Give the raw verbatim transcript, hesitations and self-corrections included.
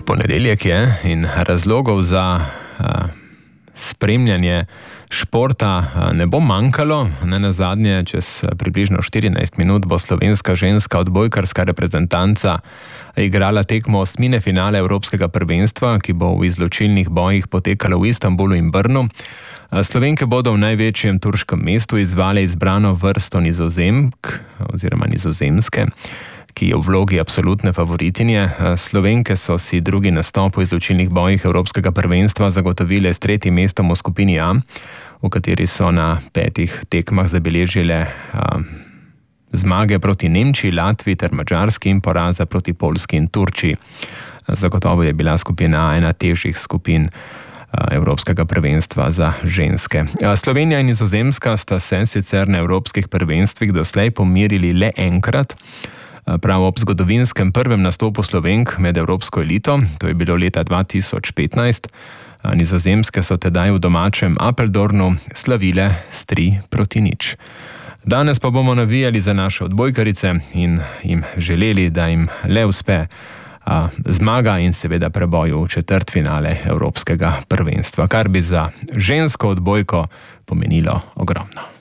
Ponedeljek je in razlogov za uh, spremljanje športa uh, ne bo manjkalo. Ne nazadnje, čez približno štirinajst minut bo slovenska ženska odbojkarska reprezentanca igrala tekmo osmine finale Evropskega prvenstva, ki bo v izločilnih bojih potekalo v Istanbulu in Brnu. Slovenke bodo v največjem turškem mestu izvale izbrano vrsto Nizozemk oziroma Nizozemske, ki je v vlogi absolutne favoritinje. Slovenke so si drugi nastop v izločilnih bojih Evropskega prvenstva zagotovile s tretjim mestom v skupini A, v kateri so na petih tekmah zabeležile a, zmage proti Nemčiji, Latviji ter Madžarski in poraza proti Poljski in Turčiji. Zagotovo je bila skupina A ena težjih skupin Evropskega prvenstva za ženske. Slovenija in Nizozemska sta se sicer na evropskih prvenstvih doslej pomirili le enkrat, prav ob zgodovinskem prvem nastopu Slovenk med evropsko elito, to je bilo leta dva tisoč petnajst. Nizozemske so tedaj v domačem Apeldoornu slavile s tri proti nič. Danes pa bomo navijali za naše odbojkarice in jim želeli, da jim le uspe a, zmaga in seveda preboj v četrtfinale Evropskega prvenstva, kar bi za žensko odbojko pomenilo ogromno.